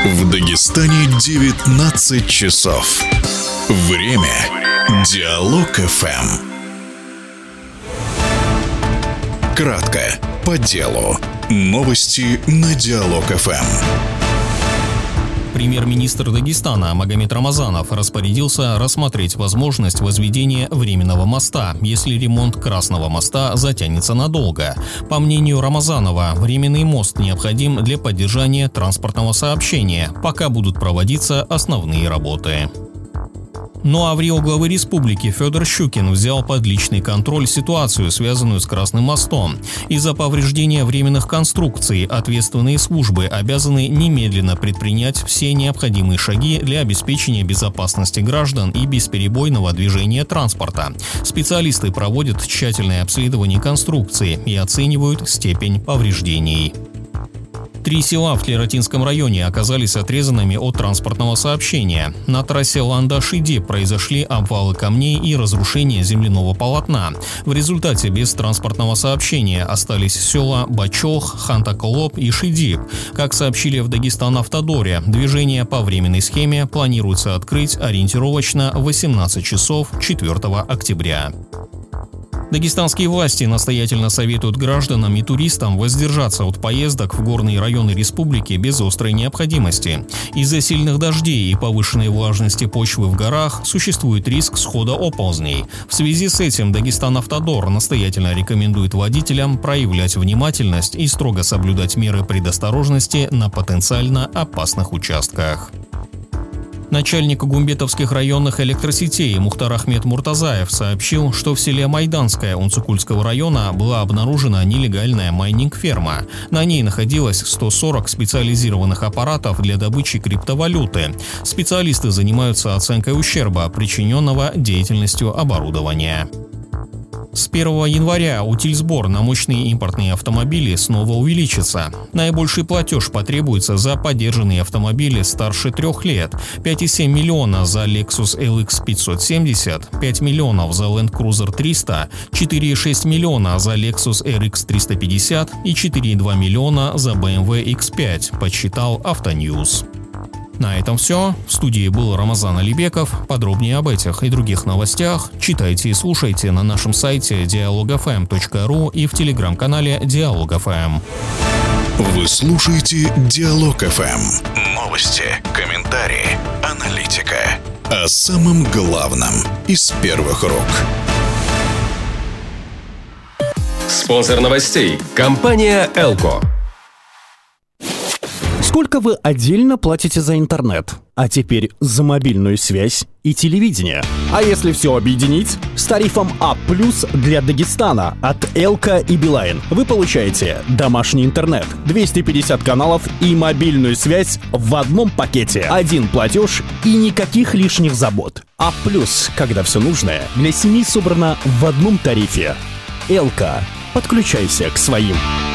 В Дагестане 19 часов. Время Диалог ФМ. Кратко, по делу. Новости на Диалог ФМ. Премьер-министр Дагестана Магомед Рамазанов распорядился рассмотреть возможность возведения временного моста, если ремонт Красного моста затянется надолго. По мнению Рамазанова, временный мост необходим для поддержания транспортного сообщения, пока будут проводиться основные работы. Ну а в Рио главы республики Федор Щукин взял под личный контроль ситуацию, связанную с Красным мостом. Из-за повреждения временных конструкций ответственные службы обязаны немедленно предпринять все необходимые шаги для обеспечения безопасности граждан и бесперебойного движения транспорта. Специалисты проводят тщательное обследование конструкции и оценивают степень повреждений. 3 села в Тлератинском районе оказались отрезанными от транспортного сообщения. На трассе Ланда-Шиди произошли обвалы камней и разрушение земляного полотна. В результате без транспортного сообщения остались села Бачох, Хантаколоп и Шиди. Как сообщили в Дагестан-Автодоре, движение по временной схеме планируется открыть ориентировочно в 18 часов 4 октября. Дагестанские власти настоятельно советуют гражданам и туристам воздержаться от поездок в горные районы республики без острой необходимости. Из-за сильных дождей и повышенной влажности почвы в горах существует риск схода оползней. В связи с этим Дагестан-Автодор настоятельно рекомендует водителям проявлять внимательность и строго соблюдать меры предосторожности на потенциально опасных участках. Начальник гумбетовских районных электросетей Мухтар Ахмед Муртазаев сообщил, что в селе Майданское Унцукульского района была обнаружена нелегальная майнинг-ферма. На ней находилось 140 специализированных аппаратов для добычи криптовалюты. Специалисты занимаются оценкой ущерба, причиненного деятельностью оборудования. С 1 января утильсбор на мощные импортные автомобили снова увеличится. Наибольший платеж потребуется за подержанные автомобили старше 3 лет. 5,7 миллиона за Lexus LX 570, 5 миллионов за Land Cruiser 300, 4,6 миллиона за Lexus RX 350 и 4,2 миллиона за BMW X5, подсчитал Автоньюз. На этом все. В студии был Рамазан Алибеков. Подробнее об этих и других новостях читайте и слушайте на нашем сайте dialogfm.ru и в телеграм-канале Диалог ФМ. Вы слушаете Диалог ФМ. Новости, комментарии, аналитика. О самом главном из первых рук. Спонсор новостей – компания «Элко». Сколько вы отдельно платите за интернет? А теперь за мобильную связь и телевидение. А если все объединить? С тарифом А+ для Дагестана от Элко и Билайн вы получаете домашний интернет, 250 каналов и мобильную связь в одном пакете. Один платеж и никаких лишних забот. А+, когда все нужное для семьи собрано в одном тарифе. Элко. Подключайся к своим.